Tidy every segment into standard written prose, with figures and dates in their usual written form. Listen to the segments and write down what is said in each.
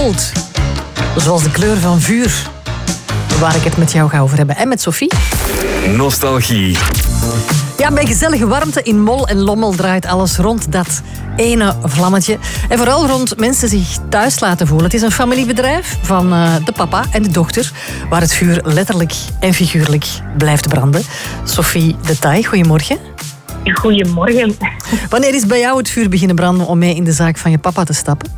gold. Zoals de kleur van vuur. Waar ik het met jou ga over hebben. En met Sophie. Nostalgie. Ja, bij gezellige warmte in Mol en Lommel draait alles rond dat ene vlammetje. En vooral rond mensen zich thuis laten voelen. Het is een familiebedrijf van de papa en de dochter, waar het vuur letterlijk en figuurlijk blijft branden. Sophie de Taai, goedemorgen. Goedemorgen. Wanneer is bij jou het vuur beginnen branden om mee in de zaak van je papa te stappen?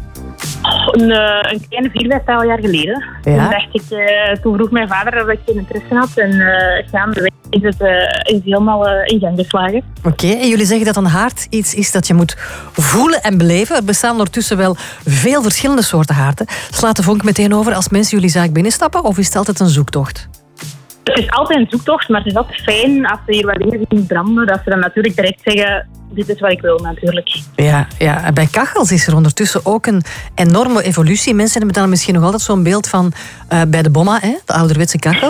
Een kleine 4-5 jaar geleden. Ja? Toen vroeg mijn vader dat ik geen interesse had. En gaandeweg is het helemaal in gang geslagen. Oké, en jullie zeggen dat een haard iets is dat je moet voelen en beleven. Er bestaan ondertussen wel veel verschillende soorten haarden. Slaat de vonk meteen over als mensen jullie zaak binnenstappen? Of is het altijd een zoektocht? Het is altijd een zoektocht, maar het is altijd fijn als ze hier wat dingen zien branden. Dat ze dan natuurlijk direct zeggen, dit is wat ik wil natuurlijk. Ja, en bij kachels is er ondertussen ook een enorme evolutie. Mensen hebben dan misschien nog altijd zo'n beeld van bij de bomma, hè? De ouderwetse kachel.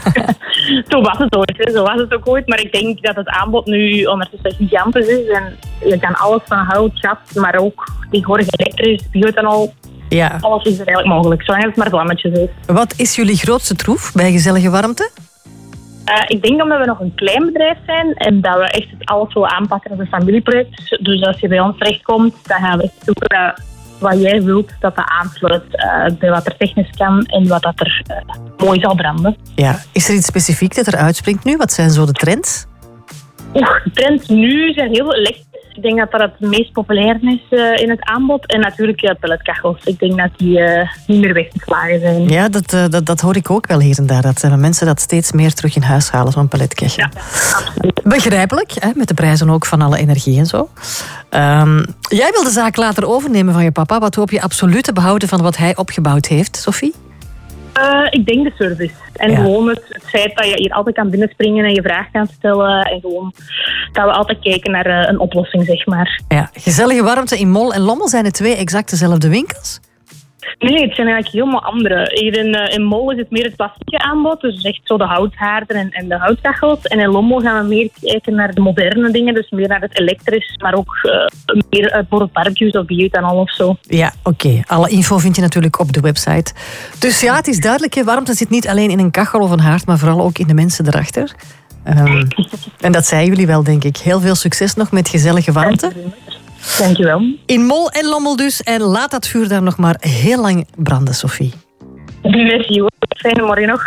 Zo was het ooit, hè. Zo was het ook ooit. Maar ik denk dat het aanbod nu ondertussen gigantisch is. En je kan alles van hout, gas, maar ook tegenwoordig elektrisch, bioethanol. Ja. Alles is er eigenlijk mogelijk, zolang het maar vlammetjes is. Wat is jullie grootste troef bij gezellige warmte? Ik denk omdat we nog een klein bedrijf zijn en dat we echt alles willen aanpakken als een familieproject. Dus als je bij ons terechtkomt, dan gaan we echt zoeken wat jij wilt dat aansluit bij wat er technisch kan en wat dat er mooi zal branden. Ja. Is er iets specifiek dat er uitspringt nu? Wat zijn zo de trends? De trends nu zijn heel elektrisch. Ik denk dat dat het meest populair is in het aanbod. En natuurlijk pelletkachels. Ik denk dat die niet meer weggeslagen zijn. Ja, dat hoor ik ook wel hier en daar. Dat mensen dat steeds meer terug in huis halen, zo'n pelletkachel. Ja, absoluut. Begrijpelijk, hè, met de prijzen ook van alle energie en zo. Jij wil de zaak later overnemen van je papa. Wat hoop je absoluut te behouden van wat hij opgebouwd heeft, Sophie? Ik denk de service. En gewoon het feit dat je hier altijd kan binnenspringen en je vraag kan stellen. En gewoon dat we altijd kijken naar een oplossing, zeg maar. Ja, gezellige warmte in Mol en Lommel, zijn het twee exact dezelfde winkels? Nee, het zijn eigenlijk helemaal andere. Hier in Mol is het meer het klassieke aanbod. Dus echt zo de houthaarden en de houtkachels. En in Lommel gaan we meer kijken naar de moderne dingen. Dus meer naar het elektrisch. Maar ook meer voor barbecues of bioethanol of zo. Ja, oké. Alle info vind je natuurlijk op de website. Dus ja, het is duidelijk. Hè, warmte zit niet alleen in een kachel of een haard. Maar vooral ook in de mensen erachter. En dat zeiden jullie wel, denk ik. Heel veel succes nog met gezellige warmte. Dankjewel. In Mol en Lommel dus. En laat dat vuur daar nog maar heel lang branden, Sophie. Merci hoor. Fijne morgen nog.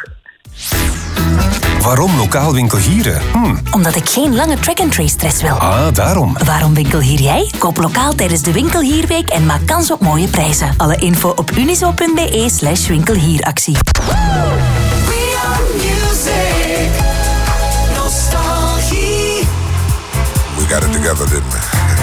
Waarom lokaal winkelieren? Omdat ik geen lange track-and-trace stress wil. Daarom. Waarom winkelhier jij? Koop lokaal tijdens de Winkelhierweek en maak kans op mooie prijzen. Alle info op unizo.be/winkelhieractie. We got it together, didn't we?